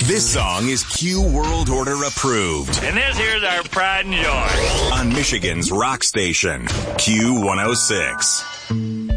This song is Q World Order approved. And this here's our pride and joy. On Michigan's rock station, Q106.